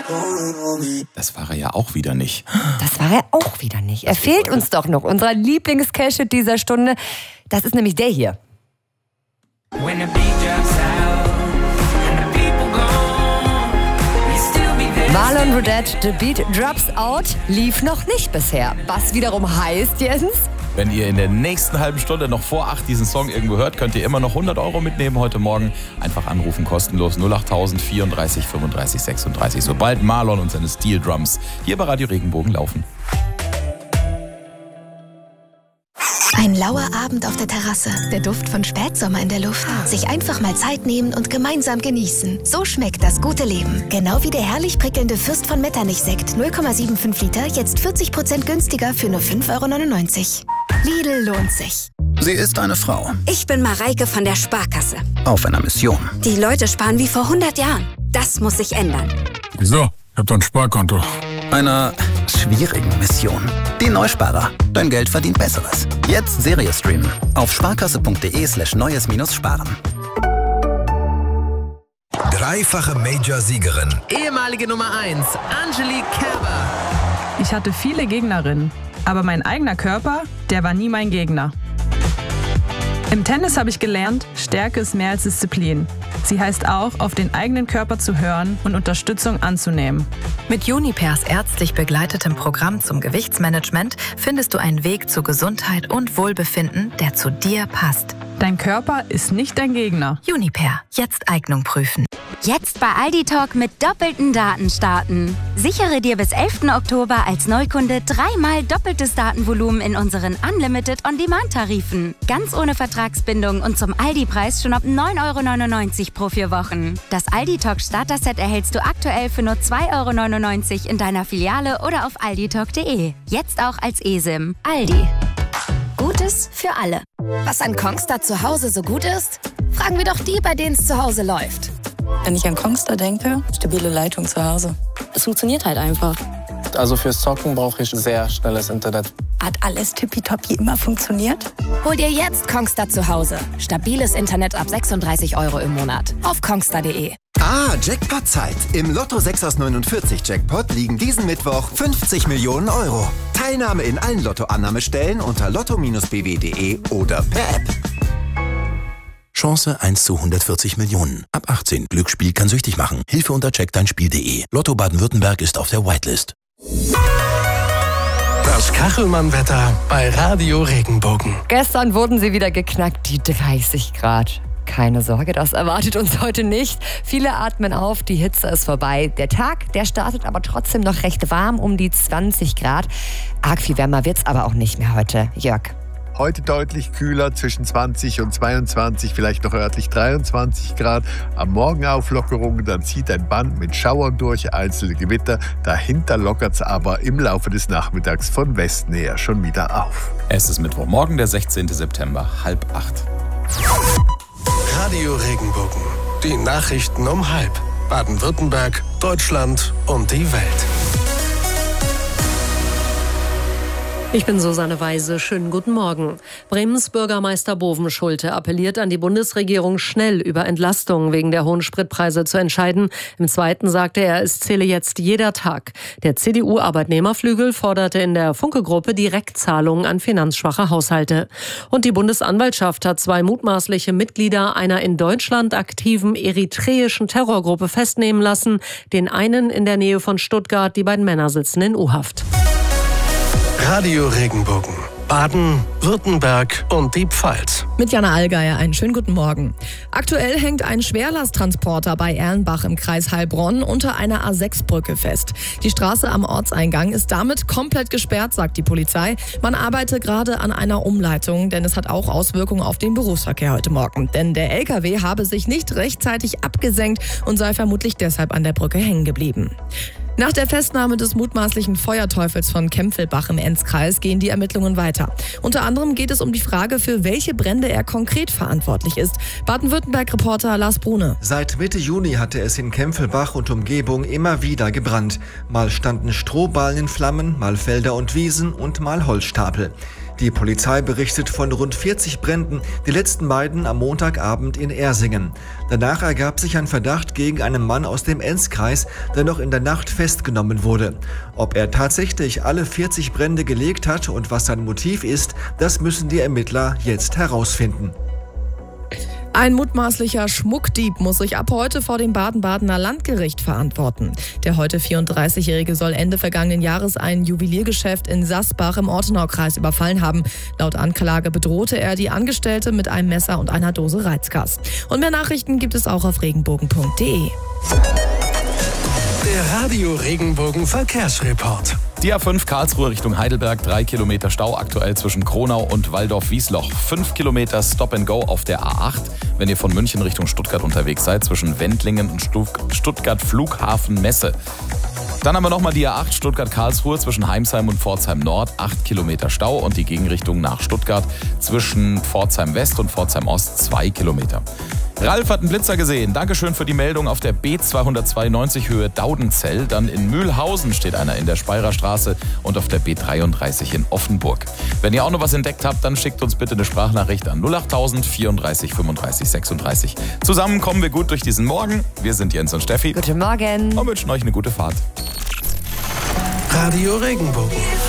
Das war er ja auch wieder nicht. Er fehlt uns doch noch. Unser Lieblings-Cash-Hit dieser Stunde, das ist nämlich der hier. Marlon Rudette, The Beat Drops Out, lief noch nicht bisher. Was wiederum heißt, Jens? Wenn ihr in der nächsten halben Stunde noch vor 8 diesen Song irgendwo hört, könnt ihr immer noch 100 € mitnehmen heute Morgen. Einfach anrufen, kostenlos 08000 34 35 36. Sobald Marlon und seine Steel Drums hier bei Radio Regenbogen laufen. Ein lauer Abend auf der Terrasse, der Duft von Spätsommer in der Luft. Sich einfach mal Zeit nehmen und gemeinsam genießen. So schmeckt das gute Leben. Genau wie der herrlich prickelnde Fürst von Metternich-Sekt, 0,75 Liter, jetzt 40% günstiger für nur 5,99 €. Lidl lohnt sich. Sie ist eine Frau. Ich bin Mareike von der Sparkasse. Auf einer Mission. Die Leute sparen wie vor 100 Jahren. Das muss sich ändern. Wieso? Ich hab doch ein Sparkonto. Einer schwierigen Mission. Die Neusparer. Dein Geld verdient Besseres. Jetzt Serie streamen. Auf sparkasse.de/neues-sparen. Dreifache Major-Siegerin. Ehemalige Nummer 1, Angelique Kerber. Ich hatte viele Gegnerinnen, aber mein eigener Körper, der war nie mein Gegner. Im Tennis habe ich gelernt, Stärke ist mehr als Disziplin. Sie heißt auch, auf den eigenen Körper zu hören und Unterstützung anzunehmen. Mit Junipers ärztlich begleitetem Programm zum Gewichtsmanagement findest du einen Weg zu Gesundheit und Wohlbefinden, der zu dir passt. Dein Körper ist nicht dein Gegner. Juniper, jetzt Eignung prüfen. Jetzt bei Aldi Talk mit doppelten Daten starten. Sichere dir bis 11. Oktober als Neukunde 3-mal doppeltes Datenvolumen in unseren Unlimited On-Demand-Tarifen. Ganz ohne Vertragsbindung und zum Aldi-Preis schon ab 9,99 € pro 4 Wochen. Das Aldi Talk Starter-Set erhältst du aktuell für nur 2,99 € in deiner Filiale oder auf alditalk.de. Jetzt auch als eSIM. Aldi. Gutes für alle. Was an Kongstar zu Hause so gut ist? Fragen wir doch die, bei denen es zu Hause läuft. Wenn ich an Kongstar denke, stabile Leitung zu Hause. Es funktioniert halt einfach. Also fürs Zocken brauche ich sehr schnelles Internet. Hat alles tippitoppi immer funktioniert? Hol dir jetzt Kongstar zu Hause. Stabiles Internet ab 36 € im Monat. Auf kongstar.de. Jackpot-Zeit. Im Lotto 6 aus 49 Jackpot liegen diesen Mittwoch 50 Millionen €. Teilnahme in allen Lotto-Annahmestellen unter lotto-bw.de oder per App. Chance 1 zu 140 Millionen. Ab 18. Glücksspiel kann süchtig machen. Hilfe unter checkdeinspiel.de. Lotto Baden-Württemberg ist auf der Whitelist. Das Kachelmann-Wetter bei Radio Regenbogen. Gestern wurden sie wieder geknackt, die 30 Grad. Keine Sorge, das erwartet uns heute nicht. Viele atmen auf, die Hitze ist vorbei. Der Tag, der startet aber trotzdem noch recht warm, um die 20 Grad. Arg viel wärmer wird's aber auch nicht mehr heute. Jörg. Heute deutlich kühler, zwischen 20 und 22, vielleicht noch örtlich 23 Grad. Am Morgen Auflockerungen, dann zieht ein Band mit Schauern durch, einzelne Gewitter. Dahinter lockert es aber im Laufe des Nachmittags von Westen her schon wieder auf. Es ist Mittwochmorgen, der 16. September, 7:30. Radio Regenbogen. Die Nachrichten um 12:30. Baden-Württemberg, Deutschland und die Welt. Ich bin Susanne Weise. Schönen guten Morgen. Bremens Bürgermeister Bovenschulte appelliert an die Bundesregierung, schnell über Entlastungen wegen der hohen Spritpreise zu entscheiden. Im Zweiten sagte er, es zähle jetzt jeder Tag. Der CDU-Arbeitnehmerflügel forderte in der Funke-Gruppe Direktzahlungen an finanzschwache Haushalte. Und die Bundesanwaltschaft hat 2 mutmaßliche Mitglieder einer in Deutschland aktiven eritreischen Terrorgruppe festnehmen lassen. Den einen in der Nähe von Stuttgart, die beiden Männer sitzen in U-Haft. Radio Regenbogen. Baden, Württemberg und die Pfalz. Mit Jana Allgeier einen schönen guten Morgen. Aktuell hängt ein Schwerlasttransporter bei Erlenbach im Kreis Heilbronn unter einer A6-Brücke fest. Die Straße am Ortseingang ist damit komplett gesperrt, sagt die Polizei. Man arbeitet gerade an einer Umleitung, denn es hat auch Auswirkungen auf den Berufsverkehr heute Morgen. Denn der LKW habe sich nicht rechtzeitig abgesenkt und sei vermutlich deshalb an der Brücke hängen geblieben. Nach der Festnahme des mutmaßlichen Feuerteufels von Kempfelbach im Enzkreis gehen die Ermittlungen weiter. Unter anderem geht es um die Frage, für welche Brände er konkret verantwortlich ist. Baden-Württemberg-Reporter Lars Brune. Seit Mitte Juni hatte es in Kempfelbach und Umgebung immer wieder gebrannt. Mal standen Strohballen in Flammen, mal Felder und Wiesen und mal Holzstapel. Die Polizei berichtet von rund 40 Bränden, die letzten beiden am Montagabend in Ersingen. Danach ergab sich ein Verdacht gegen einen Mann aus dem Enzkreis, der noch in der Nacht festgenommen wurde. Ob er tatsächlich alle 40 Brände gelegt hat und was sein Motiv ist, das müssen die Ermittler jetzt herausfinden. Ein mutmaßlicher Schmuckdieb muss sich ab heute vor dem Baden-Badener Landgericht verantworten. Der heute 34-Jährige soll Ende vergangenen Jahres ein Juweliergeschäft in Sassbach im Ortenaukreis überfallen haben. Laut Anklage bedrohte er die Angestellte mit einem Messer und einer Dose Reizgas. Und mehr Nachrichten gibt es auch auf regenbogen.de. Der Radio Regenbogen Verkehrsreport. Die A5 Karlsruhe Richtung Heidelberg, 3 Kilometer Stau aktuell zwischen Kronau und Waldorf-Wiesloch. 5 Kilometer Stop and Go auf der A8, wenn ihr von München Richtung Stuttgart unterwegs seid, zwischen Wendlingen und Stuttgart Flughafen Messe. Dann haben wir nochmal die A8 Stuttgart-Karlsruhe zwischen Heimsheim und Pforzheim Nord, 8 Kilometer Stau und die Gegenrichtung nach Stuttgart zwischen Pforzheim West und Pforzheim Ost 2 Kilometer. Ralf hat einen Blitzer gesehen. Dankeschön für die Meldung auf der B292 Höhe Daudenzell. Dann in Mühlhausen steht einer in der Speyrer Straße und auf der B33 in Offenburg. Wenn ihr auch noch was entdeckt habt, dann schickt uns bitte eine Sprachnachricht an 08000 34 35 36. Zusammen kommen wir gut durch diesen Morgen. Wir sind Jens und Steffi. Guten Morgen. Und wünschen euch eine gute Fahrt. Radio Regenbogen.